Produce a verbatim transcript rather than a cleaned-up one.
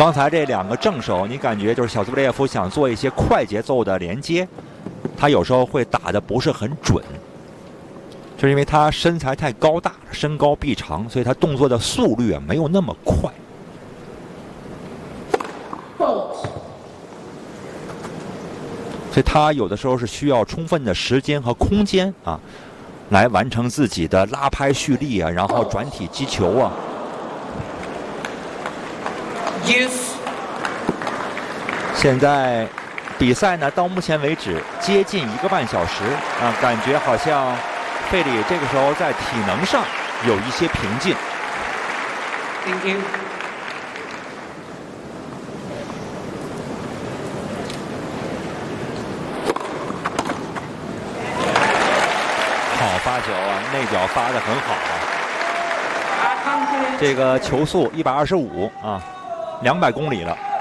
刚才这两个正手，你感觉就是小兹布列夫想做一些快节奏的连接，他有时候会打的不是很准，就是因为他身材太高大，身高臂长，所以他动作的速率啊没有那么快。所以他有的时候是需要充分的时间和空间啊，来完成自己的拉拍蓄力啊，然后转体击球啊。现在比赛呢，到目前为止接近一个半小时啊，感觉好像费里这个时候在体能上有一些瓶颈。 Thank you. 好发球啊，内角发的很好啊。这个球速一百二十五啊，两百公里了。